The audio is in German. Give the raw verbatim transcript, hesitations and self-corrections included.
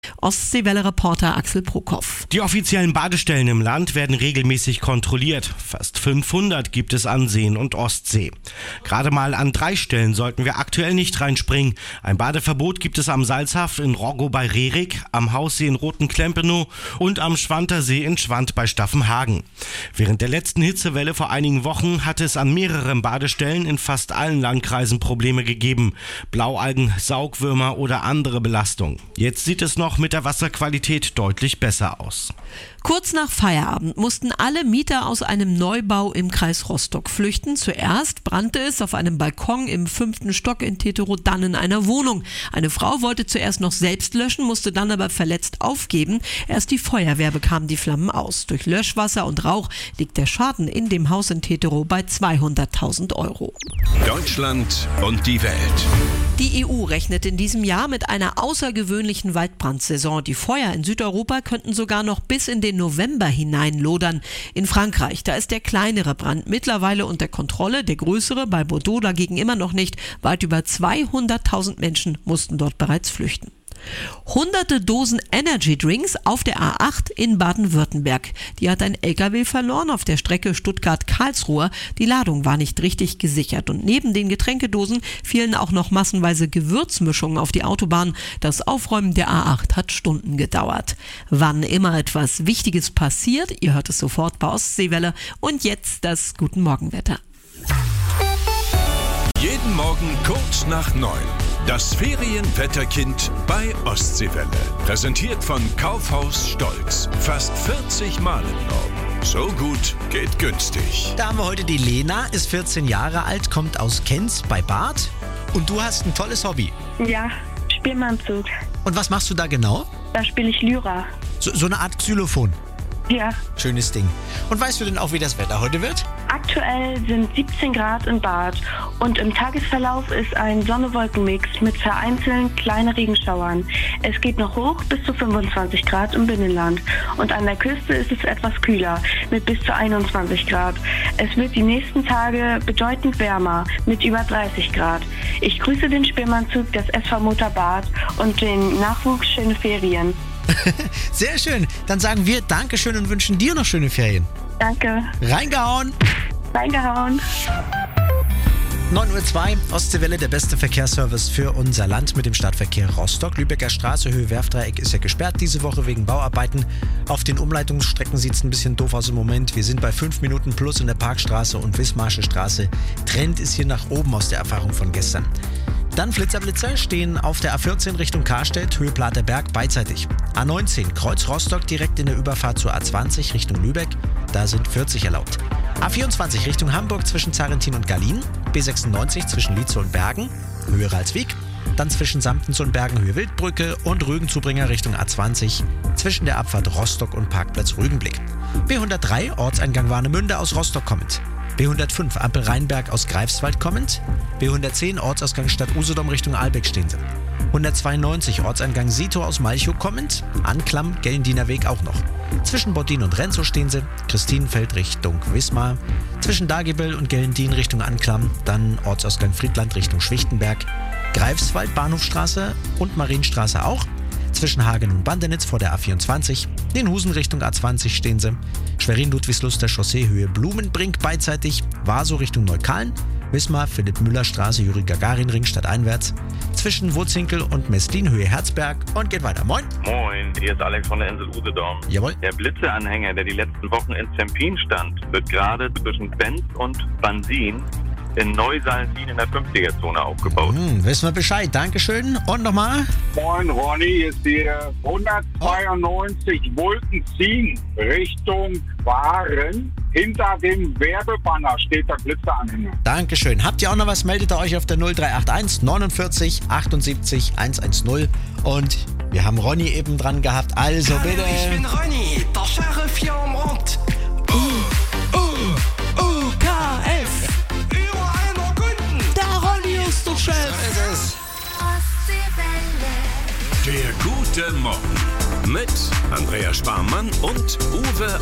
Ostseewelle-Reporter Axel Prokop. Die offiziellen Badestellen im Land werden regelmäßig kontrolliert. Fast fünfhundert gibt es an Seen und Ostsee. Gerade mal an drei Stellen sollten wir aktuell nicht reinspringen. Ein Badeverbot gibt es am Salzhaff in Roggo bei Rerik, am Haussee in Roten-Klempenow und am Schwantersee in Schwant bei Staffenhagen. Während der letzten Hitzewelle vor einigen Wochen hatte es an mehreren Badestellen in fast allen Landkreisen Probleme gegeben. Blaualgen, Saugwürmer oder andere Belastungen. Jetzt sieht es noch mit der Wasserqualität deutlich besser aus. Kurz nach Feierabend mussten alle Mieter aus einem Neubau im Kreis Rostock flüchten. Zuerst brannte es auf einem Balkon im fünften Stock in Teterow, dann in einer Wohnung. Eine Frau wollte zuerst noch selbst löschen, musste dann aber verletzt aufgeben. Erst die Feuerwehr bekam die Flammen aus. Durch Löschwasser und Rauch liegt der Schaden in dem Haus in Teterow bei zweihunderttausend Euro. Deutschland und die Welt. Die E U rechnet in diesem Jahr mit einer außergewöhnlichen Waldbrandsaison. Die Feuer in Südeuropa könnten sogar noch bis in den November hineinlodern. In Frankreich, da ist der kleinere Brand mittlerweile unter Kontrolle, der größere bei Bordeaux dagegen immer noch nicht. Weit über zweihunderttausend Menschen mussten dort bereits flüchten. Hunderte Dosen Energy Drinks auf der A acht in Baden-Württemberg. Die hat ein L K W verloren auf der Strecke Stuttgart-Karlsruhe. Die Ladung war nicht richtig gesichert und neben den Getränkedosen fielen auch noch massenweise Gewürzmischungen auf die Autobahn. Das Aufräumen der A acht hat Stunden gedauert. Wann immer etwas Wichtiges passiert, ihr hört es sofort bei Ostseewelle. Und jetzt das Guten Morgenwetter. Jeden Morgen kurz nach neun. Das Ferienwetterkind bei Ostseewelle. Präsentiert von Kaufhaus Stolz. Fast vierzig Mal im Norden. So gut geht günstig. Da haben wir heute die Lena, ist vierzehn Jahre alt, kommt aus Kenz bei Barth. Und du hast ein tolles Hobby. Ja, Spielmannzug. Und was machst du da genau? Da spiele ich Lyra. So, so eine Art Xylophon. Ja. Schönes Ding. Und weißt du denn auch, wie das Wetter heute wird? Aktuell sind siebzehn Grad in Barth und im Tagesverlauf ist ein Sonne-Wolken-Mix mit vereinzelten kleinen Regenschauern. Es geht noch hoch bis zu fünfundzwanzig Grad im Binnenland und an der Küste ist es etwas kühler mit bis zu einundzwanzig Grad. Es wird die nächsten Tage bedeutend wärmer mit über dreißig Grad. Ich grüße den Spielmannzug des S V Motor Barth und den Nachwuchs schöne Ferien. Sehr schön. Dann sagen wir Dankeschön und wünschen dir noch schöne Ferien. Danke. Reingehauen. Reingehauen. neun Uhr zwei, Ostseewelle, der beste Verkehrsservice für unser Land mit dem Stadtverkehr Rostock. Lübecker Straße, Höhe Werfdreieck ist ja gesperrt diese Woche wegen Bauarbeiten. Auf den Umleitungsstrecken sieht es ein bisschen doof aus im Moment. Wir sind bei fünf Minuten plus in der Parkstraße und Wismarsche Straße. Trend ist hier nach oben aus der Erfahrung von gestern. Dann Flitzerblitzer stehen auf der A vierzehn Richtung Karstedt, Höhe Platerberg, beidseitig. A neunzehn, Kreuz Rostock, direkt in der Überfahrt zur A zwanzig Richtung Lübeck, da sind vierzig erlaubt. A vierundzwanzig Richtung Hamburg zwischen Zarentin und Gallien, B sechsundneunzig zwischen Lietze und Bergen, Höhe Ralswiek, dann zwischen Samtens und Bergen Höhe Wildbrücke und Rügenzubringer Richtung A zwanzig zwischen der Abfahrt Rostock und Parkplatz Rügenblick. B hundertdrei, Ortseingang Warnemünde aus Rostock kommend. B hundertfünf, Ampel Rheinberg aus Greifswald kommend. B hundertzehn, Ortsausgang Stadt Usedom Richtung Ahlbeck stehen sie. hundertzweiundneunzig, Ortseingang Sito aus Malchow kommend. Anklam, Gellendiener Weg auch noch. Zwischen Bottin und Renzow stehen sie. Christinenfeld Richtung Wismar. Zwischen Dagebel und Gellendien Richtung Anklam. Dann Ortsausgang Friedland Richtung Schwichtenberg. Greifswald, Bahnhofstraße und Marienstraße auch. Zwischen Hagen und Bandenitz vor der A vierundzwanzig. Den Husen Richtung A zwanzig stehen sie. Schwerin-Ludwigsluster Chaussee Höhe Blumenbrink beidseitig. Vaso Richtung Neukölln. Wismar, Philipp-Müller-Straße, Juri-Gagarin-Ring stadteinwärts. Zwischen Wurzinkel und Meslin Höhe Herzberg und geht weiter. Moin. Moin, hier ist Alex von der Insel Usedom. Jawohl. Der Blitzeanhänger, der die letzten Wochen in Zempin stand, wird gerade zwischen Benz und Bansin in Neusalzin in der fünfziger-Zone aufgebaut. Hm, wissen wir Bescheid. Dankeschön. Und nochmal. Moin Ronny, hier ist die hundertzweiundneunzig Wolken ziehen Richtung Waren. Hinter dem Werbebanner steht der Blitzeranhänger. Dankeschön. Habt ihr auch noch was, meldet ihr euch auf der null drei acht eins neunundvierzig achtundsiebzig hundertzehn. Und wir haben Ronny eben dran gehabt. Also Hallo, bitte. ich bin Ronny, der Sheriff hier am Ort. Uh, uh, U K F. Überall nur Kunden. Der Ronny ist der Chef. So ist es. Der gute Morgen mit Andrea Sparmann und Uwe